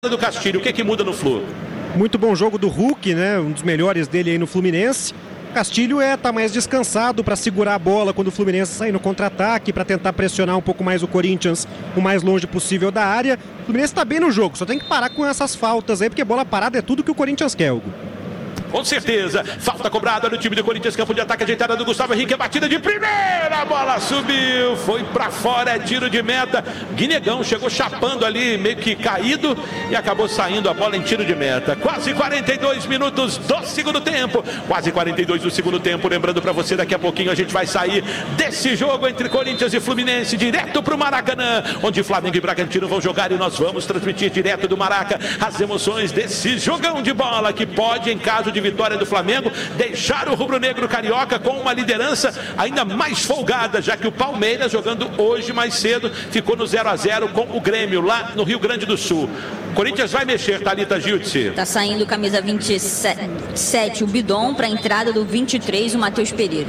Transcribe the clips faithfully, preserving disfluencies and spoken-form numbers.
do Castilho, o que que muda no Flu? Muito bom jogo do Hulk, né? Um dos melhores dele aí no Fluminense. Castilho é tá mais descansado para segurar a bola quando o Fluminense sair no contra-ataque, para tentar pressionar um pouco mais o Corinthians o mais longe possível da área. O Fluminense está bem no jogo, só tem que parar com essas faltas aí, porque bola parada é tudo que o Corinthians quer, Hugo. Com certeza, falta cobrada no time do Corinthians, campo de ataque ajeitada do Gustavo Henrique, a batida de primeira, a bola subiu, foi pra fora, é tiro de meta. Guinegão chegou chapando ali, meio que caído, e acabou saindo a bola em tiro de meta. Quase quarenta e dois minutos do segundo tempo, quase quarenta e dois do segundo tempo. Lembrando pra você, daqui a pouquinho a gente vai sair desse jogo entre Corinthians e Fluminense, direto pro Maracanã, onde Flamengo e Bragantino vão jogar, e nós vamos transmitir direto do Maraca as emoções desse jogão de bola, que pode, em caso de vitória do Flamengo, deixar o rubro-negro carioca com uma liderança ainda mais folgada, já que o Palmeiras, jogando hoje mais cedo, ficou no zero a zero com o Grêmio, lá no Rio Grande do Sul. O Corinthians vai mexer, Thalita Giltze. Tá saindo camisa vinte e sete, o Bidon, para a entrada do vinte e três, o Matheus Pereira.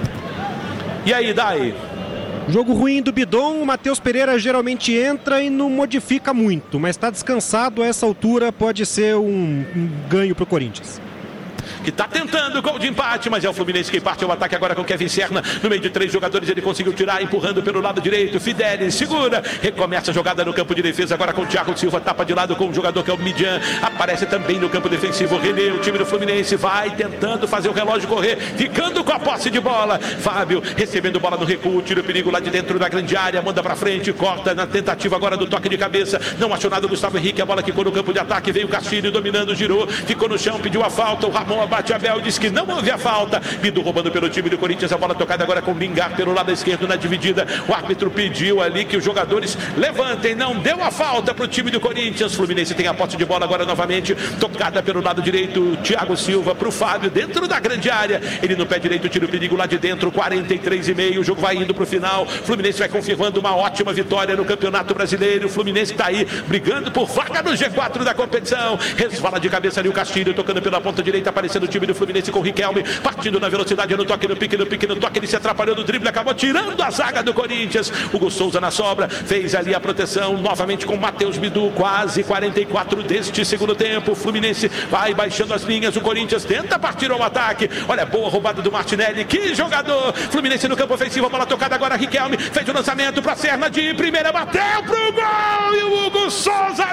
E aí, Dai? Jogo ruim do Bidon, o Matheus Pereira geralmente entra e não modifica muito, mas está descansado, a essa altura pode ser um, um ganho para o Corinthians. Que está tentando gol de empate, mas é o Fluminense que parte o ataque agora com Kevin Serna, no meio de três jogadores, ele conseguiu tirar, empurrando pelo lado direito, Fidelis segura, recomeça a jogada no campo de defesa agora com o Thiago Silva, tapa de lado com o jogador que é o Midian, aparece também no campo defensivo, René, o time do Fluminense vai tentando fazer o relógio correr, ficando com a posse de bola, Fábio recebendo bola no recuo, tira o perigo lá de dentro da grande área, manda pra frente, corta na tentativa agora do toque de cabeça, não achou nada o Gustavo Henrique, a bola quicou no campo de ataque, veio o Castilho dominando, girou, ficou no chão, pediu a falta, o Ramon bate Abel, disse que não houve a falta. Bidu roubando pelo time do Corinthians, a bola tocada agora com Bingar pelo lado esquerdo na dividida. O árbitro pediu ali que os jogadores levantem, não deu a falta para o time do Corinthians. Fluminense tem a posse de bola agora novamente, tocada pelo lado direito, Thiago Silva para o Fábio, dentro da grande área, ele no pé direito tira o perigo lá de dentro, quarenta e três e meio, o jogo vai indo para o final. Fluminense vai confirmando uma ótima vitória no Campeonato Brasileiro. O Fluminense está aí brigando por vaga no G quatro da competição. Resvala de cabeça ali o Castilho, tocando pela ponta direita, aparecendo o time do Fluminense com o Riquelme, partindo na velocidade, no toque, no pique, no pique, no toque, ele se atrapalhou do drible, acabou tirando a zaga do Corinthians. Hugo Souza na sobra, fez ali a proteção, novamente com Matheus Bidu, quase quarenta e quatro deste segundo tempo. O Fluminense vai baixando as linhas, o Corinthians tenta partir ao ataque, olha, boa roubada do Martinelli, que jogador. Fluminense no campo ofensivo, a bola tocada agora, Riquelme, fez o lançamento para Serna de primeira, bateu pro gol, e o Hugo Souza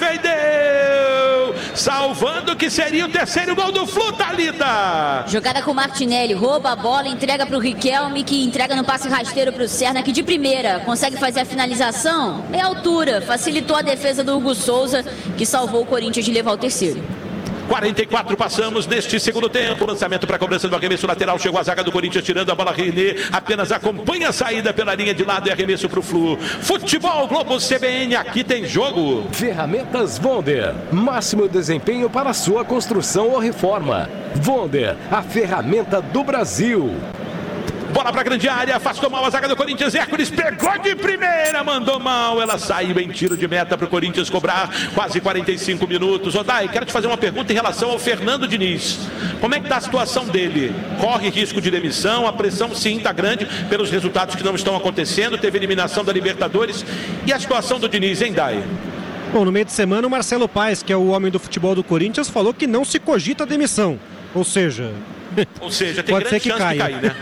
defendeu, salvando o que seria o terceiro gol do Flu, Thalita. Jogada com o Martinelli, rouba a bola, entrega para o Riquelme, que entrega no passe rasteiro para o Serna, que de primeira consegue fazer a finalização, meia altura, facilitou a defesa do Hugo Souza, que salvou o Corinthians de levar o terceiro. quarenta e quatro passamos neste segundo tempo, lançamento para a cobrança do arremesso lateral, chegou a zaga do Corinthians tirando a bola, René apenas acompanha a saída pela linha de lado e arremesso para o Flu. Futebol Globo C B N, aqui tem jogo. Ferramentas Vonder, máximo desempenho para sua construção ou reforma. Vonder, a ferramenta do Brasil. Bola para a grande área, afastou mal a zaga do Corinthians, Hércules pegou de primeira, mandou mal, ela saiu em tiro de meta para o Corinthians cobrar, quase quarenta e cinco minutos. Odai, quero te fazer uma pergunta em relação ao Fernando Diniz. Como é que está a situação dele? Corre risco de demissão, a pressão sim está grande pelos resultados que não estão acontecendo, teve eliminação da Libertadores, e a situação do Diniz, hein, Dai? Bom, no meio de semana o Marcelo Paes, que é o homem do futebol do Corinthians, falou que não se cogita a demissão, ou seja... Ou seja, tem pode grande ser que chance caia. de cair, né?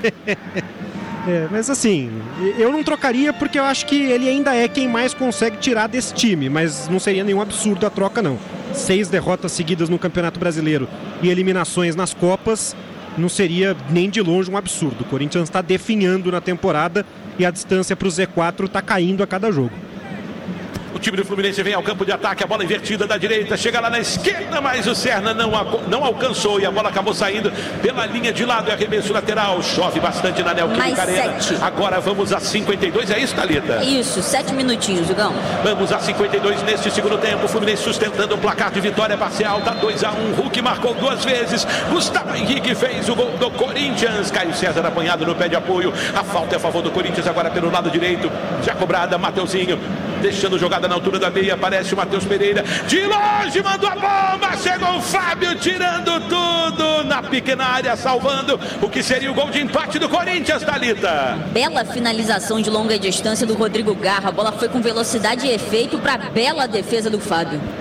É, mas assim, eu não trocaria porque eu acho que ele ainda é quem mais consegue tirar desse time, mas não seria nenhum absurdo a troca, não. Seis derrotas seguidas no Campeonato Brasileiro e eliminações nas Copas não seria nem de longe um absurdo. O Corinthians está definhando na temporada e a distância para o Z quatro está caindo a cada jogo. O time do Fluminense vem ao campo de ataque, a bola invertida da direita, chega lá na esquerda, mas o Serna não, não alcançou e a bola acabou saindo pela linha de lado, é arremesso lateral, chove bastante na Neoquímica Arena. Agora vamos a cinquenta e dois, é isso, Thalita? Isso, sete minutinhos, Gugão. Vamos a cinquenta e dois neste segundo tempo, o Fluminense sustentando o placar de vitória parcial, tá dois a um, Hulk marcou duas vezes, Gustavo Henrique fez o gol do Corinthians, Caio César apanhado no pé de apoio, a falta é a favor do Corinthians agora pelo lado direito, já cobrada, Mateuzinho deixando jogada na altura da meia, aparece o Matheus Pereira, de longe mandou a bomba, chegou o Fábio tirando tudo na pequena área, salvando o que seria o gol de empate do Corinthians, Thalita. Bela finalização de longa distância do Rodrigo Garra, a bola foi com velocidade e efeito para bela defesa do Fábio.